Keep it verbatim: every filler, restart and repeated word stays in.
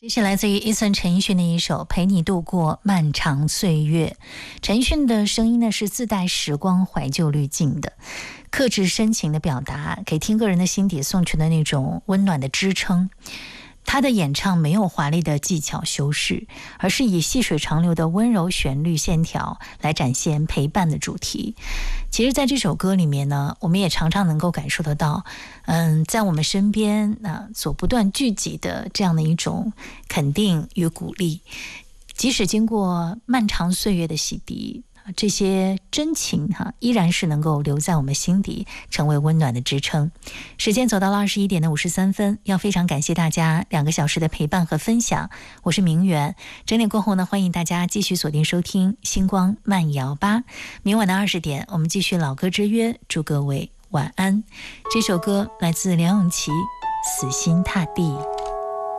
这是来自于伊森陈奕迅的一首《陪你度过漫长岁月》。陈奕迅的声音呢是自带时光怀旧滤镜的，克制深情的表达，给听歌人的心底送去的那种温暖的支撑。他的演唱没有华丽的技巧修饰，而是以细水长流的温柔旋律线条来展现陪伴的主题。其实在这首歌里面呢，我们也常常能够感受得到，嗯，在我们身边那、呃、所不断聚集的这样的一种肯定与鼓励。即使经过漫长岁月的洗涤，这些真情哈，依然是能够留在我们心底，成为温暖的支撑。时间走到了二十一点的五十三分，要非常感谢大家两个小时的陪伴和分享。我是明媛，整点过后呢，欢迎大家继续锁定收听星光慢摇吧。明晚的二十点，我们继续老歌之约，祝各位晚安。这首歌来自梁咏琪，《死心塌地》。